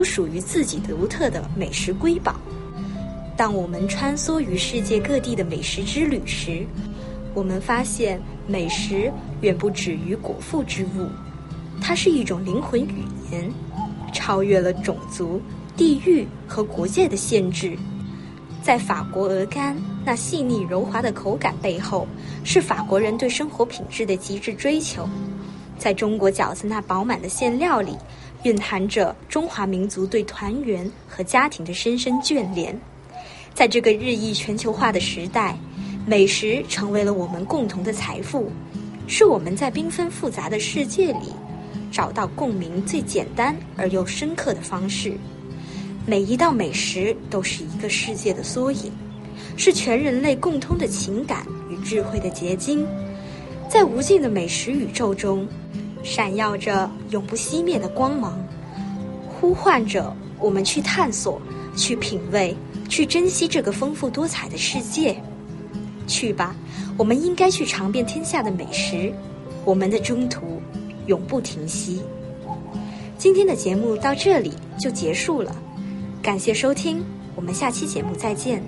属于自己独特的美食瑰宝。当我们穿梭于世界各地的美食之旅时，我们发现美食远不止于果腹之物，它是一种灵魂语言，超越了种族、地域和国界的限制。在法国鹅肝那细腻柔滑的口感背后，是法国人对生活品质的极致追求。在中国饺子那饱满的馅料里，蕴含着中华民族对团圆和家庭的深深眷恋。在这个日益全球化的时代，美食成为了我们共同的财富，是我们在缤纷复杂的世界里找到共鸣最简单而又深刻的方式。每一道美食都是一个世界的缩影，是全人类共通的情感与智慧的结晶。在无尽的美食宇宙中，闪耀着永不熄灭的光芒，呼唤着我们去探索，去品味，去珍惜这个丰富多彩的世界。去吧，我们应该去尝遍天下的美食，我们的征途永不停息。今天的节目到这里就结束了，感谢收听，我们下期节目再见。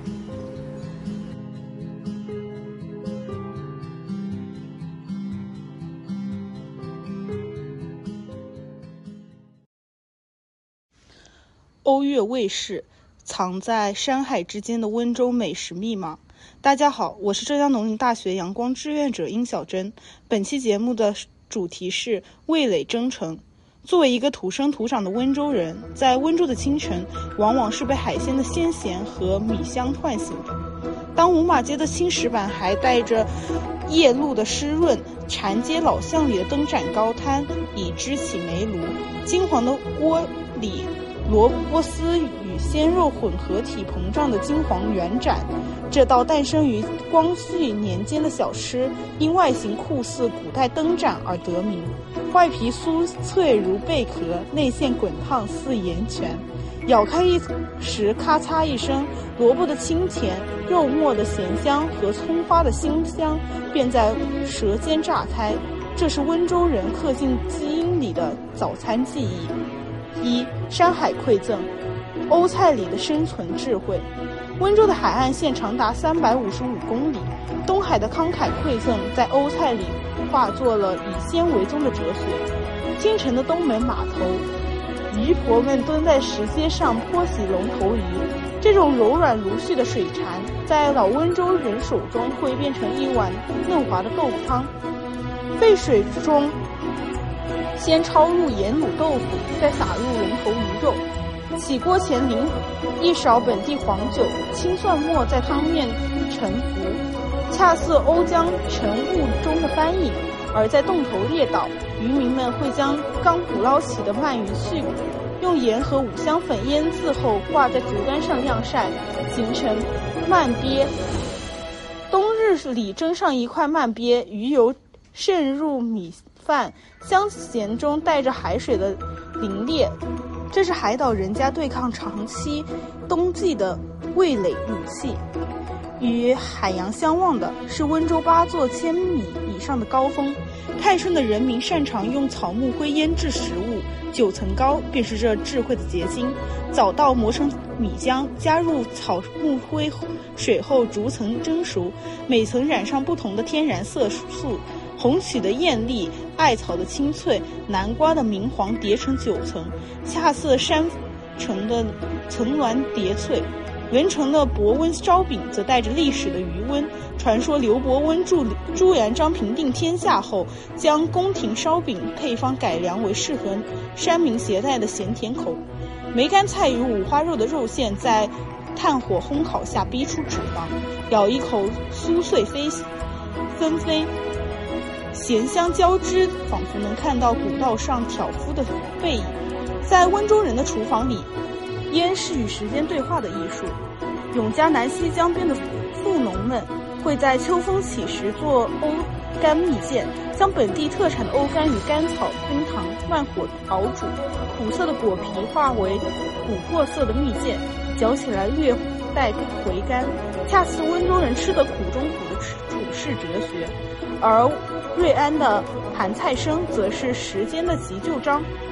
欧越卫视，藏在山海之间的温州美食密码。大家好，我是浙江农林大学阳光志愿者殷小珍。本期节目的主题是味蕾征程。作为一个土生土长的温州人，在温州的清晨往往是被海鲜的鲜咸和米香唤醒的。当五马街的青石板还带着夜露的湿润，禅街老巷里的灯盏高摊已支起煤炉，金黄的锅里萝卜丝与鲜肉混合体膨胀的金黄圆盏，这道诞生于光绪年间的小吃，因外形酷似古代灯盏而得名。外皮酥脆如贝壳，内馅滚烫似盐泉。咬开一时，咔嚓一声，萝卜的清甜、肉末的咸香和葱花的辛香便在舌尖炸开。这是温州人刻进基因里的早餐记忆。一、山海馈赠，欧菜里的生存智慧。温州的海岸线长达355公里，东海的慷慨馈赠在欧菜里化作了以鲜为宗的哲学。京城的东门码头，渔婆们蹲在石阶上泼洗龙头鱼，这种柔软如絮的水产，在老温州人手中会变成一碗嫩滑的豆腐汤。沸水中先焯入盐卤豆腐，再撒入龙头鱼肉。起锅前淋一勺本地黄酒，青蒜末在汤面沉浮，恰似瓯江晨雾中的帆影。而在洞头列岛，渔民们会将刚捕捞起的鳗鱼去骨，用盐和五香粉腌渍后挂在竹竿上晾晒，形成鳗鳖。冬日里蒸上一块鳗鳖，鱼油渗入米饭，香咸中带着海水的凌冽，这是海岛人家对抗长期冬季的味蕾武器。与海洋相望的是温州8座1000米以上的高峰。泰顺的人民擅长用草木灰腌制食物，9层糕便是这智慧的结晶。枣稻磨成米浆，加入草木灰水后逐层蒸熟，每层染上不同的天然色素。红曲的艳丽，艾草的清脆，南瓜的明黄叠成9层，恰似山城的层峦叠翠。文成的博温烧饼则带着历史的余温。传说刘伯温助朱元璋平定天下后，将宫廷烧饼配方改良为适合山民携带的咸甜口。梅干菜与五花肉的肉馅在炭火烘烤下逼出脂肪，咬一口酥碎纷飞，咸香交织，仿佛能看到古道上挑夫的背影。在温州人的厨房里，腌是与时间对话的艺术。永嘉南溪江边的富农们会在秋风起时做欧干蜜饯，将本地特产的欧干与甘草、冰糖慢火熬煮，苦涩的果皮化为琥珀色的蜜饯，嚼起来略带回甘，恰似温州人吃得苦中苦的处世哲学。而瑞安的盘菜生则是时间的急救章。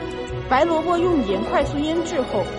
白萝卜用盐快速腌制后，